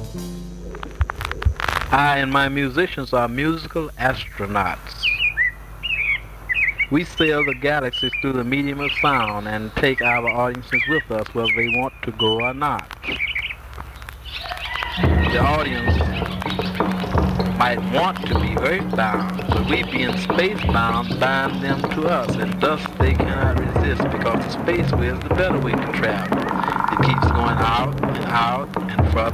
I and my musicians are musical astronauts. We sail the galaxies through the medium of sound and take our audiences with us whether they want to go or not. The audience might want to be earthbound, but we being spacebound bind them to us, and thus they cannot resist because the space way is the better way to travel. It keeps going out and further